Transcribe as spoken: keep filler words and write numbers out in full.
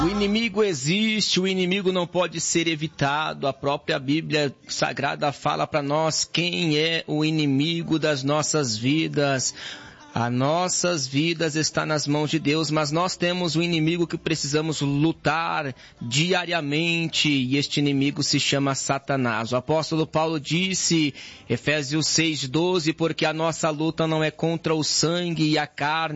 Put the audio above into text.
O inimigo existe, o inimigo não pode ser evitado. A própria Bíblia Sagrada fala para nós quem é o inimigo das nossas vidas. As nossas vidas estão nas mãos de Deus, mas nós temos um inimigo que precisamos lutar diariamente, e este inimigo se chama Satanás. O apóstolo Paulo disse, Efésios seis, doze, porque a nossa luta não é contra o sangue e a carne,